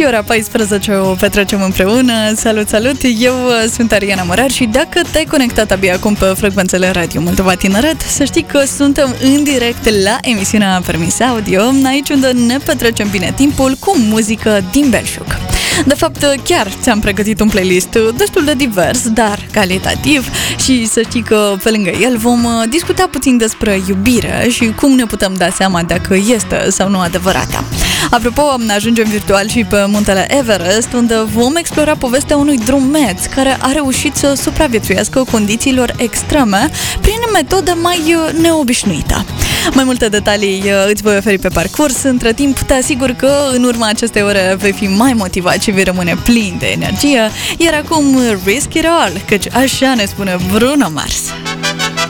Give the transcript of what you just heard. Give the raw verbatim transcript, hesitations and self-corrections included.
Și ora paisprezece o petrecem împreună. Salut, salut! Eu sunt Ariana Morar și dacă te-ai conectat abia acum pe frecvențele Radio Moldova Tineret, să știi că suntem în direct la emisiunea Permis Audio, aici unde ne petrecem bine timpul cu muzică din belșug. De fapt, chiar ți-am pregătit un playlist destul de divers, dar calitativ, și să știi că pe lângă el vom discuta puțin despre iubire și cum ne putem da seama dacă este sau nu adevărată. Apropo, ajungem virtual și pe muntele Everest, unde vom explora povestea unui drumeț care a reușit să supraviețuiască condițiilor extreme prin metodă mai neobișnuită. Mai multe detalii îți voi oferi pe parcurs. Între timp, te asigur că în urma acestei ore vei fi mai motivat și vei rămâne plin de energie. Iar acum, risk it all, căci așa ne spune Bruno Mars.